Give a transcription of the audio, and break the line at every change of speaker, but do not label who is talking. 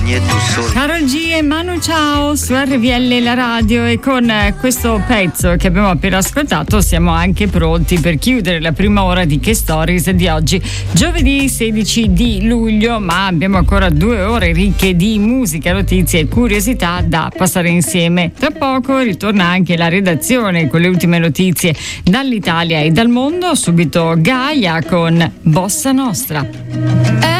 Karol G e Manu Chao su RVL la radio, e con questo pezzo che abbiamo appena ascoltato siamo anche pronti per chiudere la prima ora di Che Stories di oggi, giovedì 16 di luglio, ma abbiamo ancora 2 ore ricche di musica, notizie e curiosità da passare insieme. Tra poco ritorna anche la redazione con le ultime notizie dall'Italia e dal mondo, subito Gaia con Bossa Nostra.